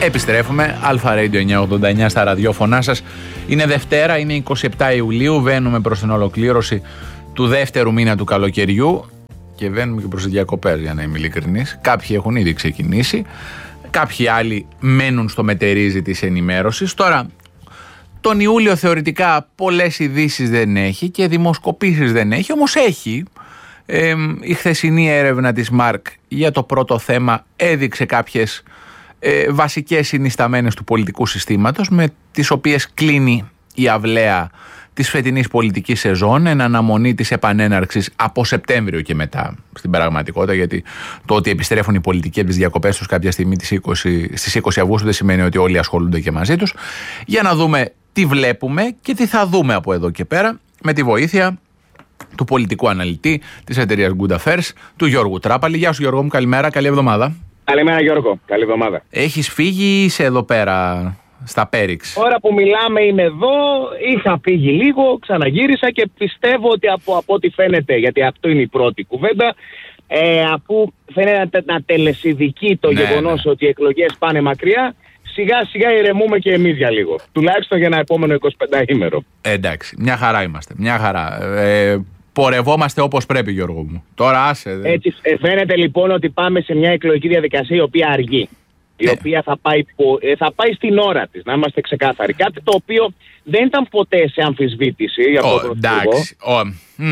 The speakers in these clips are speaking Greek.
Επιστρέφουμε, Αλφα Radio 989 στα ραδιόφωνά σας. Είναι Δευτέρα, είναι 27 Ιουλίου, βαίνουμε προς την ολοκλήρωση του δεύτερου μήνα του καλοκαιριού και βαίνουμε και προς τις διακοπές, για να είμαι ειλικρινής. Κάποιοι έχουν ήδη ξεκινήσει, κάποιοι άλλοι μένουν στο μετερίζει της ενημέρωσης. Τώρα, τον Ιούλιο θεωρητικά πολλές ειδήσεις δεν έχει και δημοσκοπήσεις δεν έχει, όμως έχει. Η χθεσινή έρευνα της ΜΑΡΚ για το πρώτο θέμα έδειξε κάποιες βασικές συνισταμένες του πολιτικού συστήματος, με τις οποίες κλείνει η αυλαία της φετινής πολιτικής σεζόν εν αναμονή της επανέναρξης από Σεπτέμβριο και μετά στην πραγματικότητα, γιατί το ότι επιστρέφουν οι πολιτικοί από τις διακοπές τους κάποια στιγμή στις 20 Αυγούστου δεν σημαίνει ότι όλοι ασχολούνται και μαζί τους. Για να δούμε τι βλέπουμε και τι θα δούμε από εδώ και πέρα, με τη βοήθεια του πολιτικού αναλυτή της εταιρείας Good Affairs, του Γιώργου Τράπαλη. Γεια σου Γιώργο μου, καλημέρα, καλή εβδομάδα. Καλημέρα Γιώργο, καλή εβδομάδα. Έχεις φύγει ή είσαι εδώ πέρα στα Πέριξ? Ώρα που μιλάμε είμαι εδώ, είχα φύγει λίγο, ξαναγύρισα και πιστεύω ότι από ό,τι φαίνεται, γιατί αυτό είναι η πρώτη κουβέντα, αφού φαίνεται να τελεσιδικεί το γεγονός ότι οι εκλογές πάνε μακριά, σιγά σιγά ηρεμούμε και εμείς για λίγο. Τουλάχιστον για ένα επόμενο 25ήμερο. Εντάξει, μια χαρά είμαστε, μια χαρά. Πορευόμαστε όπως πρέπει, Γιώργο μου. Τώρα άσε. Έτσι φαίνεται λοιπόν ότι πάμε σε μια εκλογική διαδικασία η οποία αργεί. Η οποία θα πάει στην ώρα της, να είμαστε ξεκάθαροι. Κάτι το οποίο δεν ήταν ποτέ σε αμφισβήτηση από τον Πρωθυπουργό.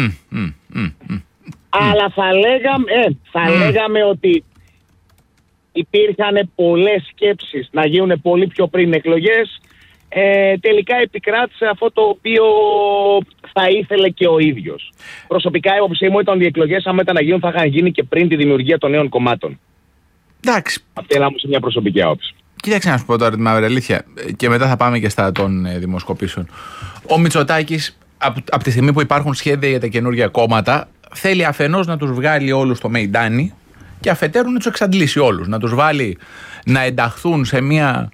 Αλλά θα λέγαμε ότι υπήρχαν πολλές σκέψεις να γίνουν πολύ πιο πριν εκλογές. Τελικά επικράτησε αυτό το οποίο θα ήθελε και ο ίδιος. Προσωπικά η άποψή μου ήταν ότι οι εκλογές, άμα ήταν να γίνουν, θα είχαν γίνει και πριν τη δημιουργία των νέων κομμάτων. Εντάξει. Αυτή είναι όμως μια προσωπική άποψη. Κοίταξε να σου πω τώρα τη μαύρη αλήθεια, και μετά θα πάμε και στα των δημοσκοπήσεων. Ο Μητσοτάκης, από τη στιγμή που υπάρχουν σχέδια για τα καινούργια κόμματα, θέλει αφενός να τους βγάλει όλους στο μεϊντάνι και αφετέρου να τους εξαντλήσει όλους. Να τους βάλει να ενταχθούν σε μια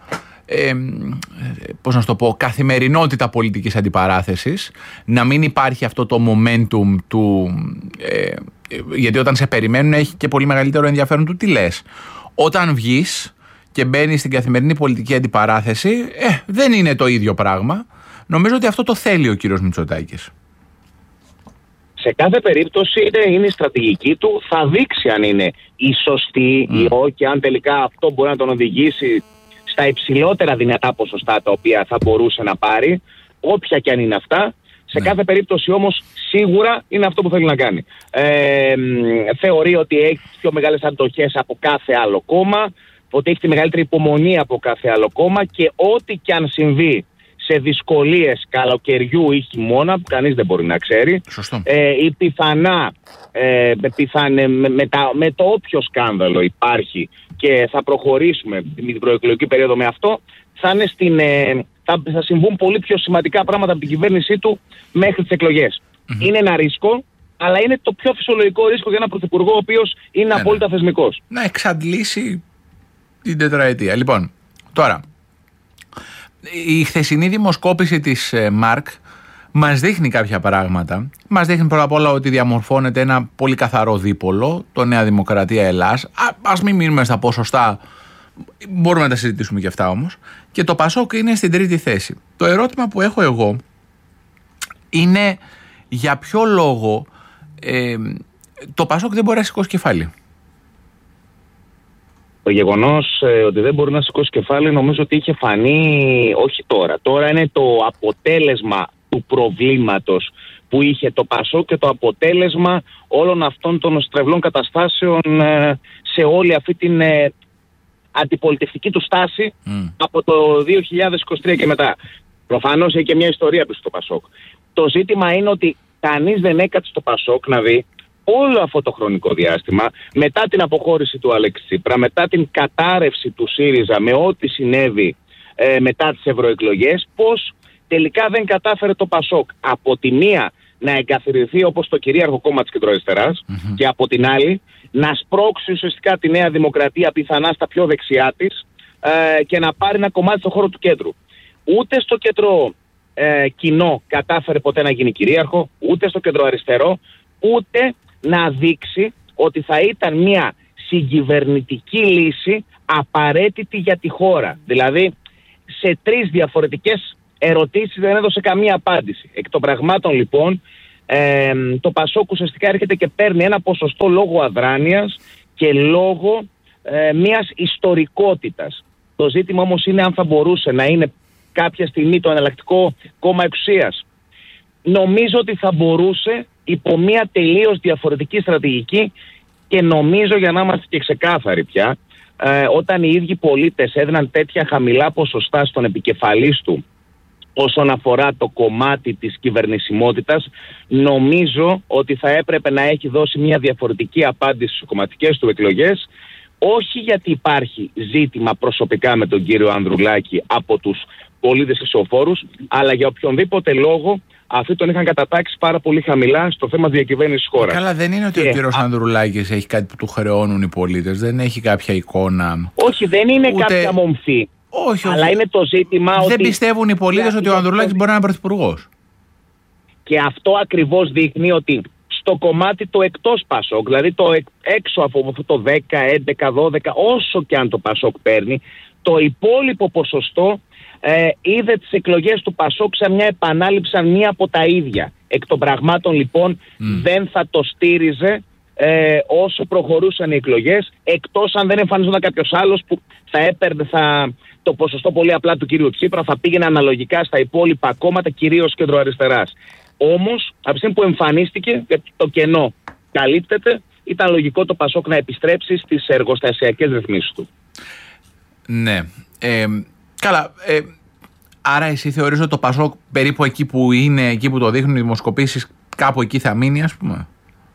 καθημερινότητα πολιτικής αντιπαράθεσης, να μην υπάρχει αυτό το momentum του γιατί όταν σε περιμένουν έχει και πολύ μεγαλύτερο ενδιαφέρον του τι λες. Όταν βγεις και μπαίνεις στην καθημερινή πολιτική αντιπαράθεση, δεν είναι το ίδιο πράγμα. Νομίζω ότι αυτό το θέλει ο κύριος Μητσοτάκης. Σε κάθε περίπτωση είναι η στρατηγική του, θα δείξει αν είναι η σωστή ή όχι, αν τελικά αυτό μπορεί να τον οδηγήσει στα υψηλότερα δυνατά ποσοστά τα οποία θα μπορούσε να πάρει, όποια και αν είναι αυτά. Σε κάθε περίπτωση όμως σίγουρα είναι αυτό που θέλει να κάνει. Θεωρεί ότι έχει πιο μεγάλες αντοχές από κάθε άλλο κόμμα, ότι έχει τη μεγαλύτερη υπομονή από κάθε άλλο κόμμα και ό,τι και αν συμβεί σε δυσκολίες καλοκαιριού ή χειμώνα, που κανείς δεν μπορεί να ξέρει, ή πιθανά με το όποιο σκάνδαλο υπάρχει και θα προχωρήσουμε με την προεκλογική περίοδο με αυτό, θα συμβούν πολύ πιο σημαντικά πράγματα από την κυβέρνησή του μέχρι τις εκλογές. Είναι ένα ρίσκο, αλλά είναι το πιο φυσιολογικό ρίσκο για ένα πρωθυπουργό ο οποίος είναι απόλυτα θεσμικός. Να εξαντλήσει την τετραετία. Λοιπόν, τώρα, η χθεσινή δημοσκόπηση της ΜΑΡΚ μας δείχνει κάποια πράγματα. Μας δείχνει πρώτα απ' όλα ότι διαμορφώνεται ένα πολύ καθαρό δίπολο, το Νέα Δημοκρατία Ελλάς. Ας μην μείνουμε στα ποσοστά, μπορούμε να τα συζητήσουμε και αυτά όμως. Και το ΠΑΣΟΚ είναι στην τρίτη θέση. Το ερώτημα που έχω εγώ είναι για ποιο λόγο το ΠΑΣΟΚ δεν μπορεί να σηκώσει κεφάλι. Το γεγονός ότι δεν μπορεί να σηκώσει κεφάλι νομίζω ότι είχε φανεί όχι τώρα. Τώρα είναι το αποτέλεσμα του προβλήματος που είχε το ΠΑΣΟΚ και το αποτέλεσμα όλων αυτών των στρεβλών καταστάσεων σε όλη αυτή την αντιπολιτευτική του στάση από το 2023 και μετά. Προφανώς έχει και μια ιστορία πίσω στο ΠΑΣΟΚ. Το ζήτημα είναι ότι κανείς δεν έκατσε στο ΠΑΣΟΚ να δει όλο αυτό το χρονικό διάστημα, μετά την αποχώρηση του Αλέξη Τσίπρα, μετά την κατάρρευση του ΣΥΡΙΖΑ με ό,τι συνέβη μετά τις ευρωεκλογές, πως τελικά δεν κατάφερε το ΠΑΣΟΚ από τη μία να εγκαθιδρυθεί όπως το κυρίαρχο κόμμα της κεντροαριστεράς και από την άλλη να σπρώξει ουσιαστικά τη Νέα Δημοκρατία πιθανά στα πιο δεξιά της και να πάρει ένα κομμάτι στο χώρο του κέντρου. Ούτε στο κέντρο κοινό κατάφερε ποτέ να γίνει κυρίαρχο, ούτε στο κέντρο αριστερό, ούτε να δείξει ότι θα ήταν μια συγκυβερνητική λύση απαραίτητη για τη χώρα. Δηλαδή, σε 3 διαφορετικές ερωτήσεις δεν έδωσε καμία απάντηση. Εκ των πραγμάτων, λοιπόν, το Πασόκ ουσιαστικά έρχεται και παίρνει ένα ποσοστό λόγω αδράνειας και λόγω μιας ιστορικότητας. Το ζήτημα όμως είναι αν θα μπορούσε να είναι κάποια στιγμή το εναλλακτικό κόμμα εξουσίας. Νομίζω ότι θα μπορούσε υπό μια τελείως διαφορετική στρατηγική, και νομίζω, για να είμαστε και ξεκάθαροι πια, όταν οι ίδιοι πολίτες έδιναν τέτοια χαμηλά ποσοστά στον επικεφαλής του όσον αφορά το κομμάτι της κυβερνησιμότητας, νομίζω ότι θα έπρεπε να έχει δώσει μια διαφορετική απάντηση στις κομματικές του εκλογές, όχι γιατί υπάρχει ζήτημα προσωπικά με τον κύριο Ανδρουλάκη από τους πολίτες ισοφόρους, αλλά για οποιονδήποτε λόγο αυτοί τον είχαν κατατάξει πάρα πολύ χαμηλά στο θέμα διακυβέρνησης χώρας. Καλά, δεν είναι ότι ο κύριος Ανδρουλάκης έχει κάτι που του χρεώνουν οι πολίτες, δεν έχει κάποια εικόνα. Όχι, δεν είναι κάποια μομφή. Όχι, αλλά είναι το ζήτημα ότι δεν πιστεύουν οι πολίτες ότι ο Ανδρουλάκης μπορεί να είναι πρωθυπουργός. Και αυτό ακριβώς δείχνει ότι στο κομμάτι το εκτός Πασόκ, δηλαδή το έξω από αυτό το 10, 11, 12, όσο και αν το Πασόκ παίρνει, το υπόλοιπο ποσοστό είδε τις εκλογές του Πασόκ σαν μια επανάληψη, σαν μία από τα ίδια. Εκ των πραγμάτων, λοιπόν, δεν θα το στήριζε όσο προχωρούσαν οι εκλογές, εκτός αν δεν εμφανιζόταν κάποιος άλλος που θα έπαιρνε το ποσοστό πολύ απλά του κύριου Τσίπρα, θα πήγαινε αναλογικά στα υπόλοιπα κόμματα, κυρίως κεντροαριστεράς. Όμως, από τη στιγμή που εμφανίστηκε και το κενό καλύπτεται, ήταν λογικό το Πασόκ να επιστρέψει στις εργοστασιακές ρυθμίσεις του. Ναι. Καλά. Άρα εσύ θεωρείς ότι το Πασόκ περίπου εκεί που είναι, εκεί που το δείχνουν οι δημοσκοπήσεις, κάπου εκεί θα μείνει, ας πούμε?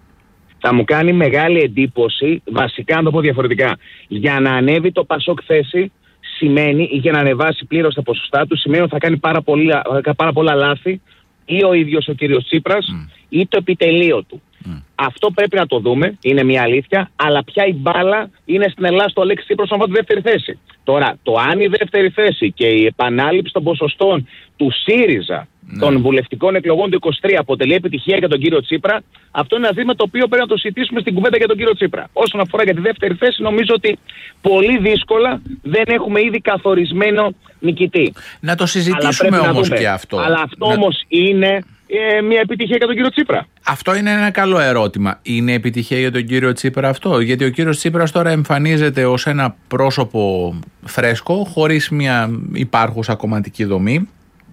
Θα μου κάνει μεγάλη εντύπωση, βασικά να το πω διαφορετικά, για να ανέβει το Πασόκ θέση σημαίνει, ή για να ανεβάσει πλήρως τα ποσοστά του, σημαίνει ότι θα κάνει πάρα πολλά λάθη ή ο ίδιος ο κύριος Τσίπρας ή το επιτελείο του. Αυτό πρέπει να το δούμε, είναι μια αλήθεια, αλλά πια η μπάλα είναι στην Ελλάδα στο Αλέξη Τσίπρα όσον αφορά τη δεύτερη θέση. Τώρα, το αν η δεύτερη θέση και η επανάληψη των ποσοστών του ΣΥΡΙΖΑ των βουλευτικών εκλογών του 23 αποτελεί επιτυχία για τον κύριο Τσίπρα, αυτό είναι ένα ζήτημα το οποίο πρέπει να το συζητήσουμε στην κουβέντα για τον κύριο Τσίπρα. Όσον αφορά για τη δεύτερη θέση, νομίζω ότι πολύ δύσκολα δεν έχουμε ήδη καθορισμένο νικητή. Να το συζητήσουμε όμως και αυτό. Αλλά αυτό όμως είναι μια επιτυχία για τον κύριο Τσίπρα. Αυτό είναι ένα καλό ερώτημα. Είναι επιτυχία για τον κύριο Τσίπρα αυτό? Γιατί ο κύριος Τσίπρας τώρα εμφανίζεται ως ένα πρόσωπο φρέσκο, χωρίς μια υπάρχουσα κομματική δομή,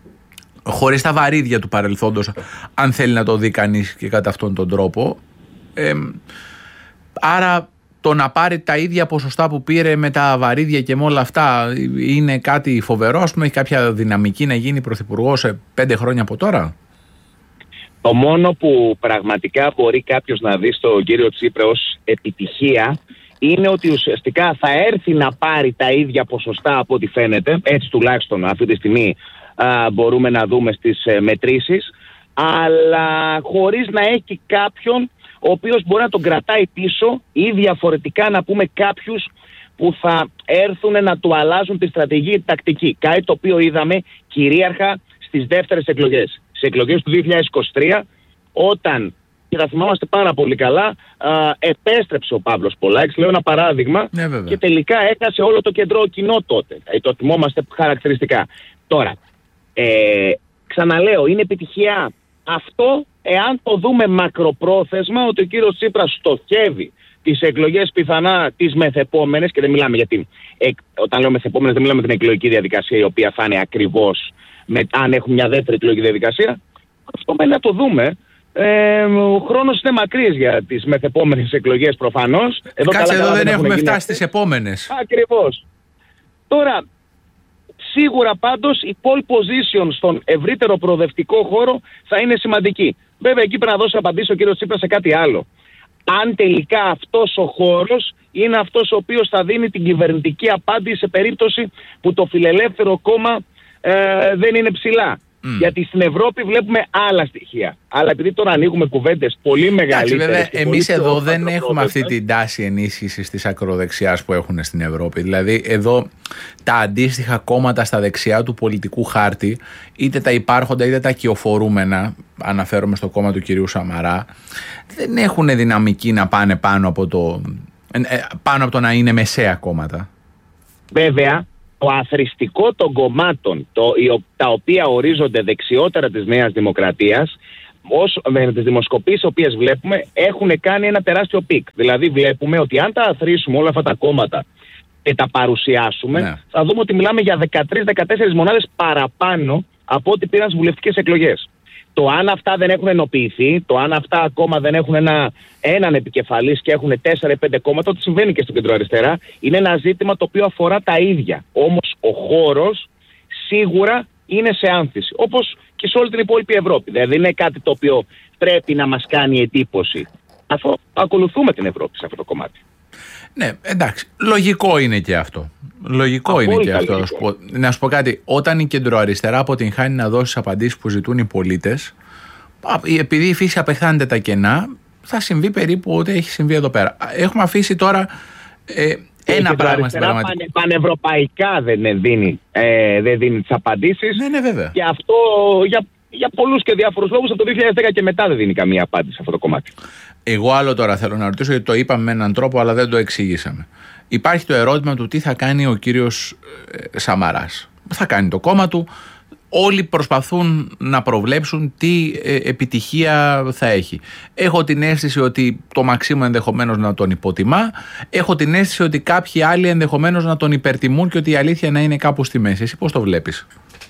χωρίς τα βαρύδια του παρελθόντος, αν θέλει να το δει κανείς και κατά αυτόν τον τρόπο. Άρα το να πάρει τα ίδια ποσοστά που πήρε με τα βαρύδια και με όλα αυτά είναι κάτι φοβερό? Ας πούμε, έχει κάποια δυναμική να γίνει πρωθυπουργός σε 5 χρόνια από τώρα? Το μόνο που πραγματικά μπορεί κάποιος να δει στον κύριο Τσίπρα ως επιτυχία είναι ότι ουσιαστικά θα έρθει να πάρει τα ίδια ποσοστά από ό,τι φαίνεται, έτσι τουλάχιστον αυτή τη στιγμή μπορούμε να δούμε στις μετρήσεις, αλλά χωρίς να έχει κάποιον ο οποίος μπορεί να τον κρατάει πίσω, ή διαφορετικά να πούμε κάποιους που θα έρθουν να του αλλάζουν τη στρατηγική, τη τακτική. Κάτι το οποίο είδαμε κυρίαρχα στις δεύτερες εκλογές. Στις εκλογές του 2023, όταν, και θα θυμάμαστε πάρα πολύ καλά, επέστρεψε ο Παύλος Πολάκης, λέω ένα παράδειγμα, και τελικά έχασε όλο το κεντρό κοινό τότε. Το θυμόμαστε χαρακτηριστικά. Τώρα, ξαναλέω, είναι επιτυχία αυτό εάν το δούμε μακροπρόθεσμα, ότι ο κύριος Τσίπρας στοχεύει τις εκλογές πιθανά τις μεθεπόμενες, και δεν μιλάμε γιατί, όταν λέω μεθεπόμενες δεν μιλάμε για την εκλογική διαδικασία η οποία θα είναι ακριβώς αν έχουμε μια δεύτερη εκλογική διαδικασία. Αυτό πρέπει να το δούμε. Ο χρόνος είναι μακρύς για τις μεθεπόμενες εκλογές προφανώς. Εδώ δεν έχουμε φτάσει στις επόμενες. Ακριβώς. Τώρα, σίγουρα πάντως η pole position στον ευρύτερο προοδευτικό χώρο θα είναι σημαντική. Βέβαια εκεί πρέπει να δώσει απαντήσει ο κύριος Τσίπρας σε κάτι άλλο. Αν τελικά αυτός ο χώρος είναι αυτός ο οποίος θα δίνει την κυβερνητική απάντηση σε περίπτωση που το φιλελεύθερο κόμμα δεν είναι ψηλά. Γιατί στην Ευρώπη βλέπουμε άλλα στοιχεία. Αλλά επειδή τώρα ανοίγουμε κουβέντες πολύ μεγαλύτερες. Βέβαια, εμείς εδώ δεν έχουμε αυτή την τάση ενίσχυσης της ακροδεξιάς που έχουν στην Ευρώπη. Δηλαδή, εδώ τα αντίστοιχα κόμματα στα δεξιά του πολιτικού χάρτη, είτε τα υπάρχοντα είτε τα κυοφορούμενα, αναφέρομαι στο κόμμα του κυρίου Σαμαρά, δεν έχουν δυναμική να πάνε πάνω από το Πάνω από το να είναι μεσαία κόμματα. Βέβαια, το αθρηστικό των κομμάτων, τα οποία ορίζονται δεξιότερα της Νέας Δημοκρατίας, με τις δημοσκοπήσεις τις οποίες βλέπουμε, έχουν κάνει ένα τεράστιο πικ. Δηλαδή βλέπουμε ότι αν τα αθροίσουμε όλα αυτά τα κόμματα και τα παρουσιάσουμε, θα δούμε ότι μιλάμε για 13-14 μονάδες παραπάνω από ό,τι πήραν στις βουλευτικές εκλογές. Το αν αυτά δεν έχουν ενοποιηθεί, το αν αυτά ακόμα δεν έχουν έναν επικεφαλής και έχουν 4-5 κόμματα, ό,τι συμβαίνει και στην κεντροαριστερά, είναι ένα ζήτημα το οποίο αφορά τα ίδια. Όμως ο χώρος σίγουρα είναι σε άνθηση, όπως και σε όλη την υπόλοιπη Ευρώπη. Δηλαδή είναι κάτι το οποίο πρέπει να μας κάνει εντύπωση. Αυτό ακολουθούμε την Ευρώπη σε αυτό το κομμάτι. Ναι, εντάξει. Λογικό είναι και αυτό. Λογικό είναι και αυτό. Να σου πω κάτι. Όταν η κεντροαριστερά αποτυγχάνει να δώσει απαντήσεις που ζητούν οι πολίτες, επειδή η φύση απεχθάνεται τα κενά, θα συμβεί περίπου ό,τι έχει συμβεί εδώ πέρα. Έχουμε αφήσει τώρα ένα πράγμα στην πραγματικότητα. Πανευρωπαϊκά δεν δίνει τις απαντήσεις. Ναι, βέβαια. Και αυτό για πολλούς και διάφορους λόγους από το 2010 και μετά δεν δίνει καμία απάντηση σε αυτό το κομμάτι. Εγώ άλλο τώρα θέλω να ρωτήσω, γιατί το είπαμε με έναν τρόπο αλλά δεν το εξηγήσαμε. Υπάρχει το ερώτημα του τι θα κάνει ο κύριος Σαμαράς. Θα κάνει το κόμμα του. Όλοι προσπαθούν να προβλέψουν τι επιτυχία θα έχει. Έχω την αίσθηση ότι το Μαξίμου ενδεχομένως να τον υποτιμά. Έχω την αίσθηση ότι κάποιοι άλλοι ενδεχομένως να τον υπερτιμούν και ότι η αλήθεια να είναι κάπου στη μέση. Εσύ πώς το βλέπεις?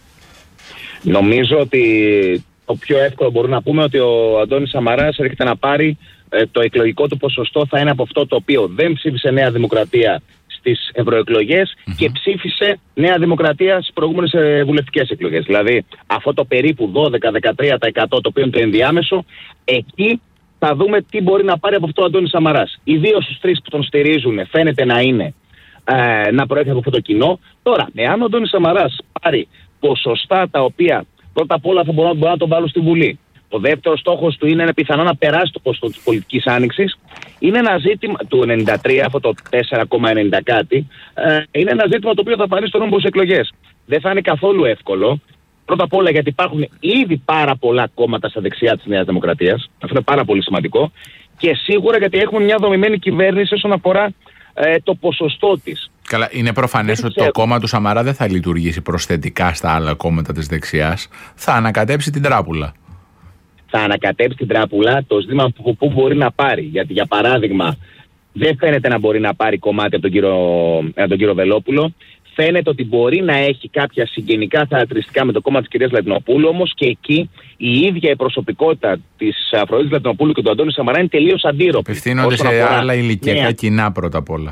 Νομίζω ότι το πιο εύκολο μπορούμε να πούμε ότι ο Αντώνης Σαμαράς έρχεται να πάρει το εκλογικό του ποσοστό θα είναι από αυτό το οποίο δεν ψήφισε Νέα Δημοκρατία στις ευρωεκλογές και ψήφισε Νέα Δημοκρατία στις προηγούμενες βουλευτικές εκλογές. Δηλαδή αυτό το περίπου 12-13% το οποίο είναι το ενδιάμεσο, εκεί θα δούμε τι μπορεί να πάρει από αυτό ο Αντώνης Σαμαράς. Ιδίως στους τρεις που τον στηρίζουν φαίνεται να είναι να προέρχεται από αυτό το κοινό. Τώρα, εάν ο Αντώνης Σαμαράς πάρει ποσοστά τα οποία πρώτα απ' όλα θα μπορούν να τον βάλουν στη Βουλή. Ο δεύτερος στόχος του είναι πιθανό να περάσει το ποσοστό της πολιτικής άνοιξης. Είναι ένα ζήτημα του 93, αυτό το 4,90 κάτι, είναι ένα ζήτημα το οποίο θα φανεί στον νόμο στις εκλογές. Δεν θα είναι καθόλου εύκολο. Πρώτα απ' όλα γιατί υπάρχουν ήδη πάρα πολλά κόμματα στα δεξιά της Νέας Δημοκρατίας. Αυτό είναι πάρα πολύ σημαντικό. Και σίγουρα γιατί έχουμε μια δομημένη κυβέρνηση όσον αφορά το ποσοστό της. Καλά, είναι προφανές ότι το κόμμα του Σαμαρά δεν θα λειτουργήσει προσθετικά στα άλλα κόμματα της δεξιάς. Θα ανακατέψει την τράπουλα. Θα ανακατέψει την τράπουλα, το ζήτημα που μπορεί να πάρει. Γιατί για παράδειγμα δεν φαίνεται να μπορεί να πάρει κομμάτι από τον κύριο Βελόπουλο. Φαίνεται ότι μπορεί να έχει κάποια συγγενικά χαρακτηριστικά με το κόμμα της κυρίας Λατινοπούλου, όμως και εκεί η ίδια η προσωπικότητα της Αφροδίτης Λατινοπούλου και του Αντώνη Σαμαρά είναι τελείως αντίρροπη. Απευθύνονται σε άλλα ηλικιακά κοινά πρώτα απ' όλα.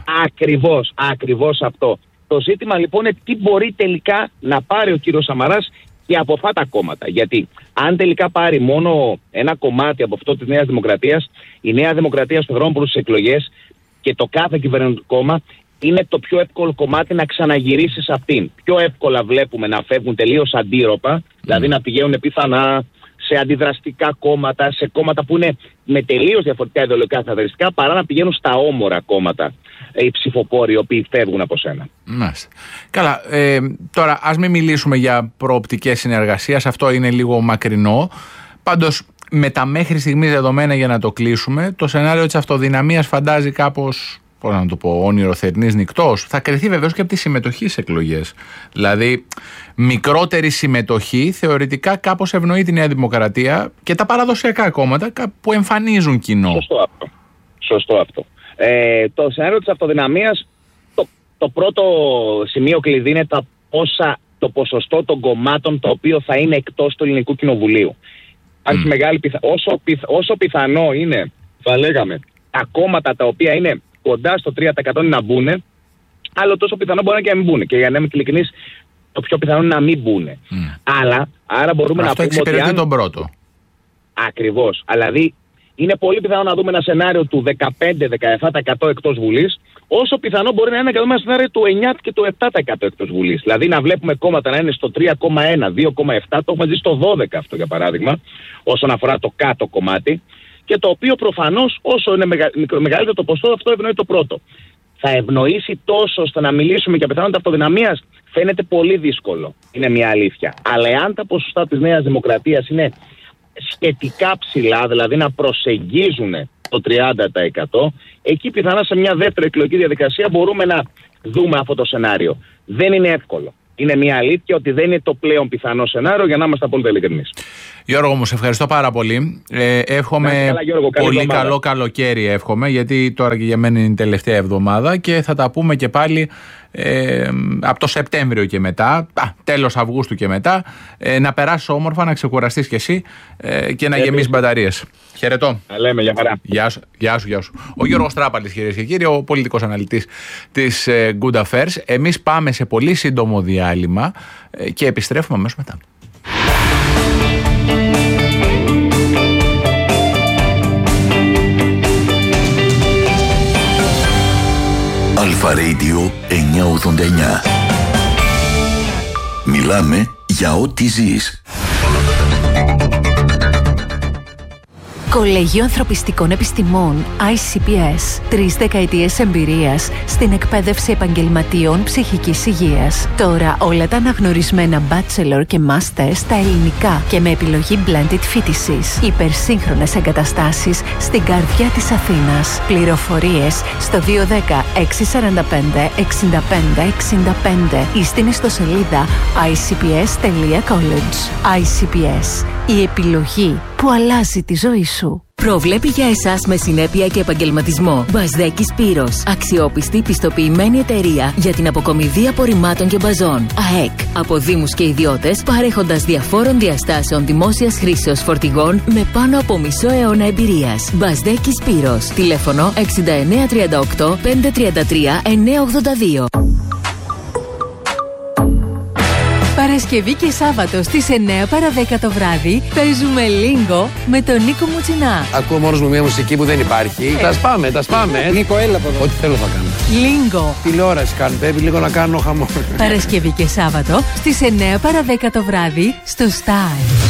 Ακριβώς αυτό. Το ζήτημα λοιπόν είναι τι μπορεί τελικά να πάρει ο κύριος Σαμαράς και από αυτά τα κόμματα. Γιατί αν τελικά πάρει μόνο ένα κομμάτι από αυτό της Νέας Δημοκρατίας, η Νέα Δημοκρατία στον δρόμο προς τις εκλογές και το κάθε κυβερνητικό κόμμα είναι το πιο εύκολο κομμάτι να ξαναγυρίσει σε αυτήν. Πιο εύκολα βλέπουμε να φεύγουν τελείως αντίρροπα, δηλαδή να πηγαίνουν πιθανά σε αντιδραστικά κόμματα, σε κόμματα που είναι με τελείως διαφορετικά ιδεολογικά χαρακτηριστικά, παρά να πηγαίνουν στα όμορα κόμματα οι ψηφοφόροι οι οποίοι φεύγουν από σένα. Μάλιστα. Καλά, τώρα ας μην μιλήσουμε για προοπτικές συνεργασίας, αυτό είναι λίγο μακρινό. Πάντως με τα μέχρι στιγμής δεδομένα, για να το κλείσουμε, το σενάριο της αυτοδυναμίας φαντάζει κάπως, πώς να το πω, όνειρο θερινής νυκτός. Θα κριθεί βεβαίως και από τη συμμετοχή στις εκλογές. Δηλαδή, μικρότερη συμμετοχή θεωρητικά κάπως ευνοεί τη Νέα Δημοκρατία και τα παραδοσιακά κόμματα που εμφανίζουν κοινό. Σωστό αυτό. Το σενάριο της αυτοδυναμίας, το πρώτο σημείο κλειδί είναι το ποσοστό των κομμάτων το οποίο θα είναι εκτός του Ελληνικού Κοινοβουλίου. Υπάρχει μεγάλη όσο πιθανό είναι, θα λέγαμε, τα κόμματα τα οποία είναι κοντά στο 3% να μπουν, άλλο τόσο πιθανό μπορεί και να μην μπουν. Και για να είμαι ειλικρινής, το πιο πιθανό είναι να μην μπουν. Άρα μπορούμε να πούμε ότι. Αυτό τον πρώτο. Ακριβώς. Δηλαδή, είναι πολύ πιθανό να δούμε ένα σενάριο του 15-17% εκτός Βουλής, όσο πιθανό μπορεί να είναι και ένα σενάριο του 9% και του 7% εκτός Βουλής. Δηλαδή, να βλέπουμε κόμματα να είναι στο 3,1, 2,7, το έχουμε δει στο 12 αυτό για παράδειγμα, όσον αφορά το κάτω κομμάτι. Και το οποίο προφανώς όσο είναι μεγαλύτερο το ποσοστό, αυτό ευνοεί το πρώτο. Θα ευνοήσει τόσο ώστε να μιλήσουμε για πιθανότητα αυτοδυναμίας, φαίνεται πολύ δύσκολο. Είναι μια αλήθεια. Αλλά εάν τα ποσοστά της Νέας Δημοκρατίας είναι σχετικά ψηλά, δηλαδή να προσεγγίζουν το 30%, εκεί πιθανά σε μια δεύτερη εκλογική διαδικασία μπορούμε να δούμε αυτό το σενάριο. Δεν είναι εύκολο. Είναι μια αλήθεια ότι δεν είναι το πλέον πιθανό σενάριο, για να είμαστε απόλυτα ειλικρινείς. Γιώργο μου, σε ευχαριστώ πάρα πολύ. Εύχομαι καλά, Γιώργο, πολύ καλό καλοκαίρι, εύχομαι, γιατί τώρα και για μένα είναι η τελευταία εβδομάδα και θα τα πούμε και πάλι από το Σεπτέμβριο και μετά, τέλος Αυγούστου και μετά, να περάσεις όμορφα, να ξεκουραστείς κι εσύ και να γεμίσεις μπαταρίες. Χαιρετώ. Λέμε, για χαρά. Γεια σου. Ο Γιώργος Τράπαλης, κυρίες και κύριοι, ο πολιτικός αναλυτής της Good Affairs. Εμείς πάμε σε πολύ σύντομο διάλειμμα και επιστρέφουμε αμέσως μετά. Αλφα Radio 989. Μιλάμε για ό,τι ζεις. Κολέγιο Ανθρωπιστικών Επιστημών ICPS. 3 δεκαετίες εμπειρίας στην εκπαίδευση επαγγελματίων ψυχικής υγείας. Τώρα όλα τα αναγνωρισμένα bachelor και master στα ελληνικά και με επιλογή blended φοιτησης. Υπερσύγχρονες εγκαταστάσεις στην καρδιά της Αθήνας. Πληροφορίες στο 210 645 65 65 ή στην ιστοσελίδα icps.college. ICPS. Η επιλογή που αλλάζει τη ζωή σου. Προβλέπει για εσάς με συνέπεια και επαγγελματισμό. Μπαζδέκης Σπύρος. Αξιόπιστη πιστοποιημένη εταιρεία για την αποκομιδή απορριμμάτων και μπαζών. ΑΕΚ. Από δήμους και ιδιώτες, παρέχοντας διαφόρων διαστάσεων δημόσιας χρήσεως φορτηγών με πάνω από μισό αιώνα εμπειρίας. Μπαζδέκης Σπύρος. Τηλέφωνο 6938 533 982. Παρασκευή και Σάββατο στις 9 παρα 10 το βράδυ παίζουμε Lingo με τον Νίκο Μουτσινά. Ακούω μόνος μου μια μουσική που δεν υπάρχει. Τα σπάμε. Νίκο, έλα από εδώ. Ό,τι θέλω θα κάνω. Lingo. Τηλεόραση κάνουν, πρέπει λίγο να κάνω χαμό. Παρασκευή και Σάββατο στις 9 παρα 10 το βράδυ στο Star.